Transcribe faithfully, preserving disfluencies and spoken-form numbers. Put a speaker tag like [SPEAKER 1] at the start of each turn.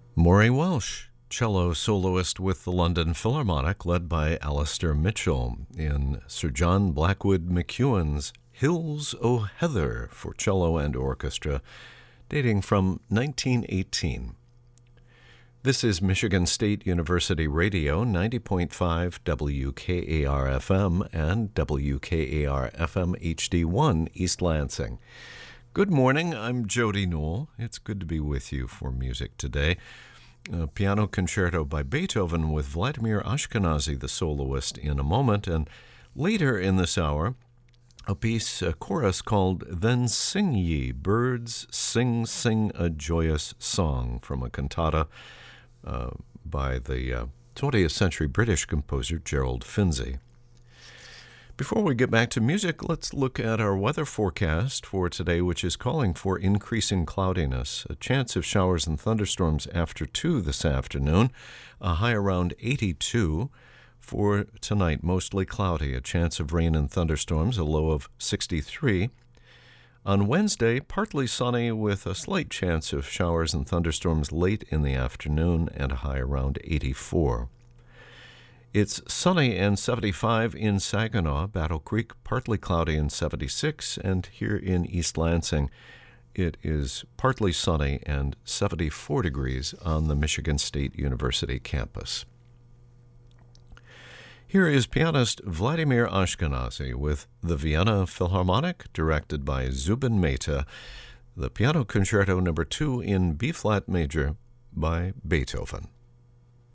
[SPEAKER 1] Maury Welsh, cello soloist with the London Philharmonic, led by Alistair Mitchell, in Sir John Blackwood McEwen's Hills o' Heather for cello and orchestra, dating from nineteen eighteen. This is Michigan State University Radio, ninety point five W K A R F M and W K A R F M H D one East Lansing. Good morning, I'm Jody Newell. It's good to be with you for music today. A piano concerto by Beethoven with Vladimir Ashkenazy, the soloist, in a moment. And later in this hour, a piece, a chorus called Then Sing Ye, Birds Sing, Sing a Joyous Song, from a cantata uh, by the uh, twentieth century British composer Gerald Finzi. Before we get back to music, let's look at our weather forecast for today, which is calling for increasing cloudiness, a chance of showers and thunderstorms after two this afternoon, a high around eighty-two. For tonight, mostly cloudy, a chance of rain and thunderstorms, a low of sixty-three. On Wednesday, partly sunny with a slight chance of showers and thunderstorms late in the afternoon and a high around eighty-four. It's sunny and seventy-five in Saginaw, Battle Creek, partly cloudy and seventy-six, and here in East Lansing, it is partly sunny and seventy-four degrees on the Michigan State University campus. Here is pianist Vladimir Ashkenazy with the Vienna Philharmonic, directed by Zubin Mehta, the Piano Concerto number two in B-flat major by Beethoven.